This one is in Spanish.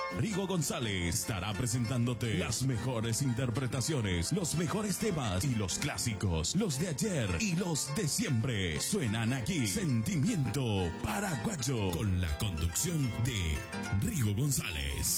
Rigo González estará presentándote las mejores interpretaciones, los mejores temas y los clásicos, los de ayer y los de siempre. Suenan aquí Sentimiento Paraguayo con la conducción de Rigo González.